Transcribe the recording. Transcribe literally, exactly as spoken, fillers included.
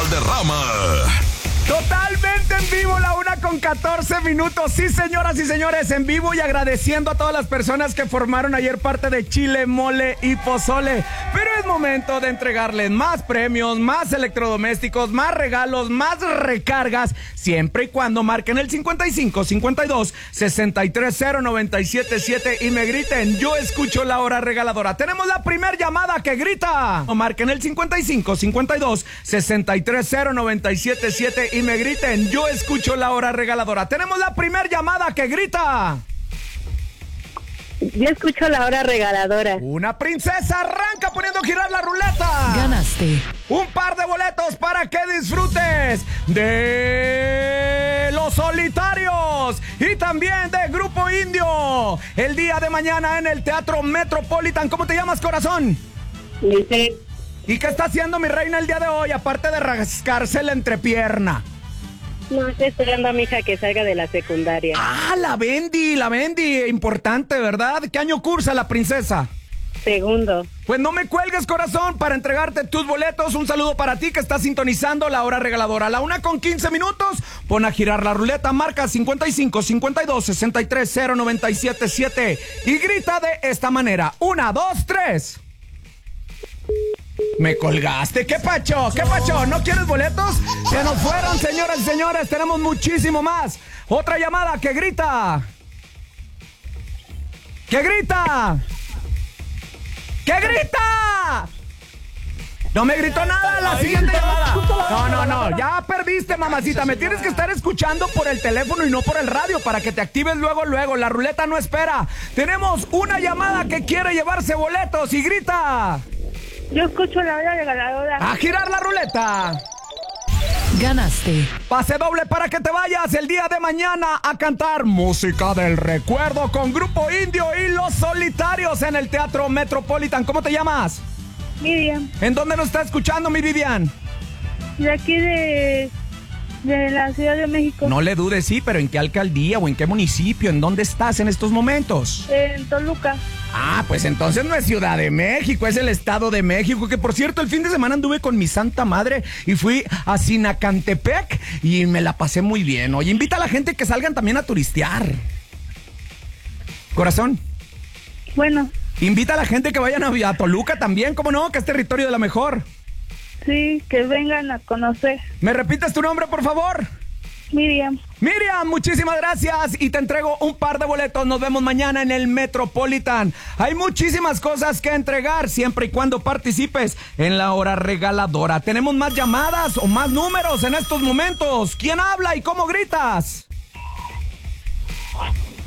Valderrama. Totalmente en vivo, la una con catorce minutos. Sí, señoras y señores, en vivo y agradeciendo a todas las personas que formaron ayer parte de Chile, Mole y Pozole. Pero es momento de entregarles más premios, más electrodomésticos, más regalos, más recargas, siempre y cuando marquen el cincuenta y cinco, cincuenta y dos, sesenta y tres cero, noventa y siete siete y me griten: yo escucho la hora regaladora. Tenemos la primer llamada que grita. O marquen el cincuenta y cinco, cincuenta y dos, sesenta y tres cero, noventa y siete siete y me griten: yo escucho la hora regaladora. Tenemos la primer llamada que grita: yo escucho la hora regaladora. Una princesa arranca poniendo a girar la ruleta. Ganaste un par de boletos para que disfrutes de Los Solitarios y también de Grupo Indio el día de mañana en el Teatro Metropolitan. ¿Cómo te llamas, corazón? Dice. ¿Y qué está haciendo mi reina el día de hoy, aparte de rascarse la entrepierna? No, estoy esperando a mi hija que salga de la secundaria. Ah, la Bendy, la Bendy, importante, ¿verdad? ¿Qué año cursa la princesa? Segundo. Pues no me cuelgues, corazón, para entregarte tus boletos. Un saludo para ti que estás sintonizando la hora regaladora. A la una con quince minutos, pon a girar la ruleta, marca cincuenta y cinco, cincuenta y dos, sesenta y tres cero, noventa y siete siete y grita de esta manera: una, dos, tres. Me colgaste, ¿qué pacho? ¿Qué pacho? ¿No quieres boletos? Se nos fueron, señoras y señores, tenemos muchísimo más. Otra llamada que grita. ¿Qué grita? ¿Qué grita? No me gritó nada, la siguiente llamada. No, no, no, ya perdiste, mamacita. Me tienes que estar escuchando por el teléfono y no por el radio para que te actives luego, luego. La ruleta no espera. Tenemos una llamada que quiere llevarse boletos y grita: yo escucho la hora regaladora. ¡A girar la ruleta! Ganaste pase doble para que te vayas el día de mañana a cantar música del recuerdo con Grupo Indio y Los Solitarios en el Teatro Metropolitan. ¿Cómo te llamas? Miriam. ¿En dónde nos está escuchando, mi Vivian? De aquí de... de la Ciudad de México. No le dudes, sí, pero ¿en qué alcaldía o en qué municipio? ¿En dónde estás en estos momentos? En Toluca. Ah, pues entonces no es Ciudad de México, es el Estado de México, que por cierto el fin de semana anduve con mi santa madre y fui a Sinacantepec y me la pasé muy bien. Oye, invita a la gente que salgan también a turistear. Corazón. Bueno. Invita a la gente que vayan a, a Toluca también, ¿cómo no? Que es territorio de la mejor. Sí, que vengan a conocer. ¿Me repites tu nombre, por favor? Miriam. Miriam, muchísimas gracias y te entrego un par de boletos. Nos vemos mañana en el Metropolitan. Hay muchísimas cosas que entregar siempre y cuando participes en la hora regaladora. Tenemos más llamadas o más números en estos momentos. ¿Quién habla y cómo gritas?